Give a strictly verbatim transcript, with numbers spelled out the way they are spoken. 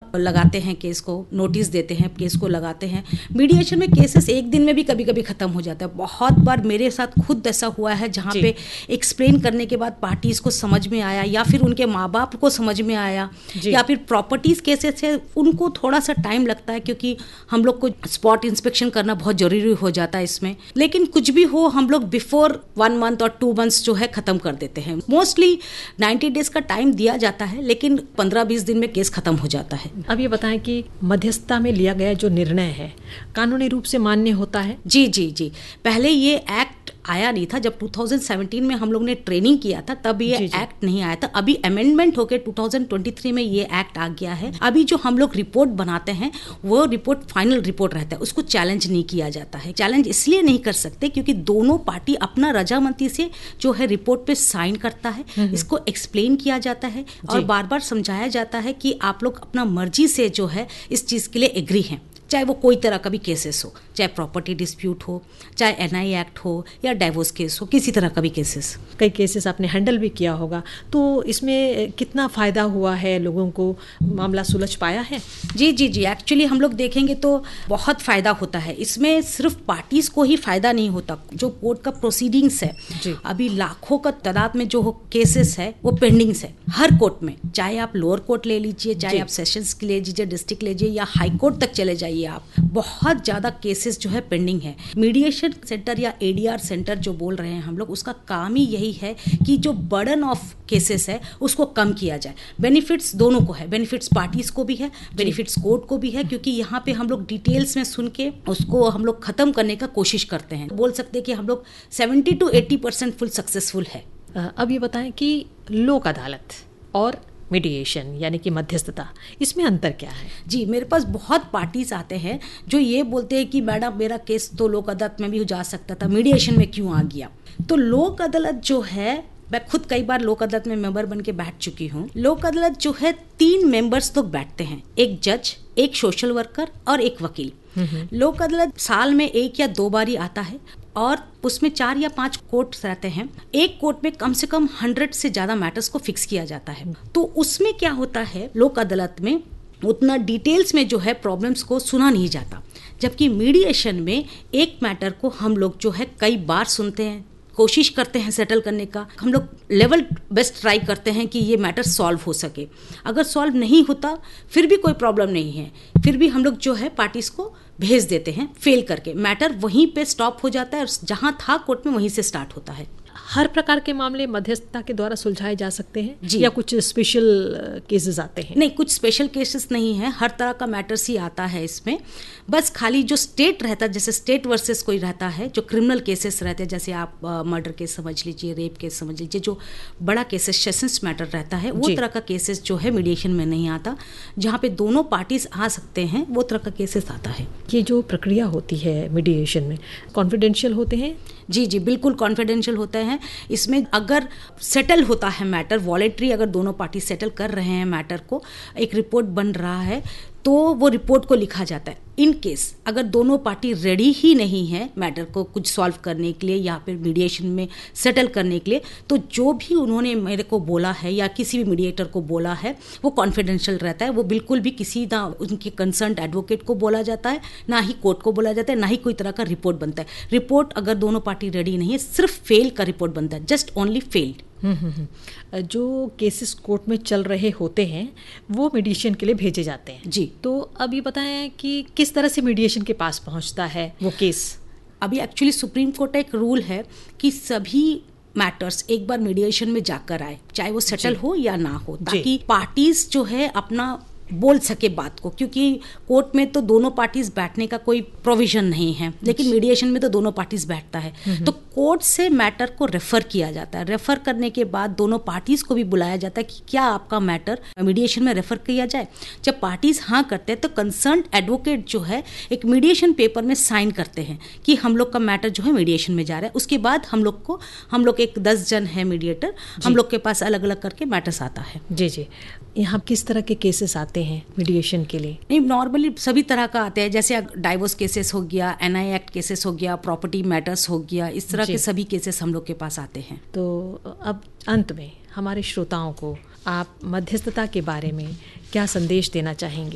लगाते हैं केस को, नोटिस देते हैं, केस को लगाते हैं। मीडिएशन में केसेस एक दिन में भी कभी कभी ख़त्म हो जाता है। बहुत बार मेरे साथ खुद ऐसा हुआ है जहाँ पे एक्सप्लेन करने के बाद पार्टीज़ को समझ में आया, या फिर उनके माँ बाप को समझ में आया, या फिर प्रॉपर्टीज़ केसेस है उनको थोड़ा सा टाइम लगता है, क्योंकि हम लोग को स्पॉट इंस्पेक्शन करना बहुत ज़रूरी हो जाता है इसमें। लेकिन कुछ भी हो, हम लोग बिफोर वन मंथ और टू मंथ्स जो है ख़त्म कर देते हैं। मोस्टली नाइन्टी डेज का टाइम दिया जाता है, लेकिन पंद्रह बीस दिन में केस खत्म हो जाता है। अब ये बताएं कि मध्यस्थता में लिया गया जो निर्णय है कानूनी रूप से मान्य होता है? जी जी जी पहले ये एक्ट आया नहीं था। जब दो हज़ार सत्रह में हम लोग ने ट्रेनिंग किया था तब ये एक्ट नहीं आया था। अभी अमेंडमेंट होकर दो हज़ार तेईस में ये एक्ट आ गया है। अभी जो हम लोग रिपोर्ट बनाते हैं वो रिपोर्ट फाइनल रिपोर्ट रहता है, उसको चैलेंज नहीं किया जाता है। चैलेंज इसलिए नहीं कर सकते क्योंकि दोनों पार्टी अपना रजामंदी से जो है रिपोर्ट पे साइन करता है, इसको एक्सप्लेन किया जाता है और बार बार समझाया जाता है कि आप लोग अपना मर्जी से जो है इस चीज़ के लिए एग्री हैं। चाहे वो कोई तरह का भी केसेस हो, चाहे प्रॉपर्टी डिस्प्यूट हो, चाहे एनआई एक्ट हो या डाइवोर्स केस हो, किसी तरह का भी केसेस। कई केसेस आपने हैंडल भी किया होगा, तो इसमें कितना फ़ायदा हुआ है लोगों को? मामला सुलझ पाया है? जी जी जी एक्चुअली हम लोग देखेंगे तो बहुत फ़ायदा होता है। इसमें सिर्फ पार्टीज़ को ही फ़ायदा नहीं होता, जो कोर्ट का प्रोसीडिंग्स है अभी लाखों का तादाद में जो केसेस है वो पेंडिंग्स है हर कोर्ट में। चाहे आप लोअर कोर्ट ले लीजिए, चाहे आप सेशंस ले लीजिए, डिस्ट्रिक्ट ले लीजिए या हाई कोर्ट तक चले जाइए, आप बहुत ज़्यादा केसेस जो है पेंडिंग है। मीडिएशन सेंटर या एडीआर सेंटर जो बोल रहे हैं हम लोग, उसका काम ही यही है कि जो बर्डन ऑफ केसेस है उसको कम किया जाए। बेनिफिट्स दोनों को है, बेनिफिट्स पार्टीज को भी है, बेनिफिट्स कोर्ट को भी है, क्योंकि यहाँ पे हम लोग डिटेल्स में सुन के उसको हम लोग खत्म करने का कोशिश करते हैं। बोल सकते हैं कि हम लोग seventy two eighty percent full successful है। अब ये बताएं कि लोक अदालत और मीडिएशन यानी कि मध्यस्थता, इसमें अंतर क्या है? जी, मेरे पास बहुत पार्टीज आते हैं जो ये बोलते हैं कि मैडम मेरा केस तो लोक अदालत में भी जा सकता था, मीडिएशन में क्यों आ गया? तो लोक अदालत जो है, मैं खुद कई बार लोक अदालत में मेंबर बन के बैठ चुकी हूँ। लोक अदालत जो है तीन मेंबर्स तो बैठते हैं, एक जज, एक सोशल वर्कर और एक वकील। लोक अदालत साल में एक या दो बार ही आता है और उसमें चार या पांच कोर्ट्स रहते हैं। एक कोर्ट में कम से कम हंड्रेड से ज्यादा मैटर्स को फिक्स किया जाता है। तो उसमें क्या होता है, लोक अदालत में उतना डिटेल्स में जो है प्रॉब्लम्स को सुना नहीं जाता, जबकि मीडिएशन में एक मैटर को हम लोग जो है कई बार सुनते हैं, कोशिश करते हैं सेटल करने का। हम लोग लेवल बेस्ट ट्राई करते हैं कि ये मैटर सॉल्व हो सके। अगर सॉल्व नहीं होता फिर भी कोई प्रॉब्लम नहीं है, फिर भी हम लोग जो है पार्टीज को भेज देते हैं फेल करके। मैटर वहीं पे स्टॉप हो जाता है और जहां था कोर्ट में वहीं से स्टार्ट होता है। हर प्रकार के मामले मध्यस्थता के द्वारा सुलझाए जा सकते हैं या कुछ स्पेशल केसेस आते हैं? नहीं, कुछ स्पेशल केसेस नहीं है, हर तरह का मैटर्स ही आता है इसमें। बस खाली जो स्टेट रहता है, जैसे स्टेट वर्सेस कोई रहता है, जो क्रिमिनल केसेस रहते हैं, जैसे आप मर्डर केस समझ लीजिए, रेप केस समझ लीजिए, जो बड़ा केसेस सेशंस मैटर रहता है, वो तरह का केसेस जो है मीडिएशन में नहीं आता। जहाँ पे दोनों पार्टीज आ सकते हैं वो तरह का केसेस आता है। ये जो प्रक्रिया होती है मीडिएशन में, कॉन्फिडेंशियल होते हैं? जी जी बिल्कुल कॉन्फिडेंशियल होते हैं। इसमें अगर सेटल होता है मैटर, वॉलेंट्री अगर दोनों पार्टी सेटल कर रहे हैं मैटर को, एक रिपोर्ट बन रहा है तो वो रिपोर्ट को लिखा जाता है। इन केस अगर दोनों पार्टी रेडी ही नहीं है मैटर को कुछ सॉल्व करने के लिए या फिर मीडिएशन में सेटल करने के लिए, तो जो भी उन्होंने मेरे को बोला है या किसी भी मीडिएटर को बोला है वो कॉन्फिडेंशियल रहता है। वो बिल्कुल भी किसी ना उनके कंसर्न एडवोकेट को बोला जाता है, ना ही कोर्ट को बोला जाता है, ना ही कोई तरह का रिपोर्ट बनता है। रिपोर्ट अगर दोनों पार्टी रेडी नहीं है, सिर्फ फेल का रिपोर्ट बनता है, जस्ट ओनली फेल्ड। जो केसेस कोर्ट में चल रहे होते हैं वो मीडिएशन के लिए भेजे जाते हैं। जी, तो अब ये बताएं कि किस तरह से मीडिएशन के पास पहुंचता है वो केस? अभी एक्चुअली सुप्रीम कोर्ट का एक रूल है कि सभी मैटर्स एक बार मीडिएशन में जाकर आए, चाहे वो सेटल हो या ना हो, ताकि पार्टीज जो है अपना बोल सके बात को, क्योंकि कोर्ट में तो दोनों पार्टीज बैठने का कोई प्रोविजन नहीं है, लेकिन मीडिएशन में तो दोनों पार्टीज बैठता है। तो कोर्ट से मैटर को रेफर किया जाता है। रेफर करने के बाद दोनों पार्टीज को भी बुलाया जाता है कि क्या आपका मैटर मीडिएशन में रेफर किया जाए। जब पार्टीज हाँ करते हैं तो कंसर्न एडवोकेट जो है एक मीडिएशन पेपर में साइन करते हैं कि हम लोग का मैटर जो है मीडिएशन में जा रहा है। उसके बाद हम लोग को हम लोग एक दस जन है मीडिएटर, हम लोग के पास अलग अलग करके मैटर्स आता है। जी जी, यहाँ किस तरह के केसेस आते हैं मीडिएशन के लिए? नहीं, नॉर्मली सभी तरह का आते हैं, जैसे डाइवोर्स केसेस हो गया, एनआई एक्ट केसेस हो गया, प्रॉपर्टी मैटर्स हो गया, इस तरह के सभी केसेस हम लोग के पास आते हैं। तो अब अंत में हमारे श्रोताओं को आप मध्यस्थता के बारे में क्या संदेश देना चाहेंगे?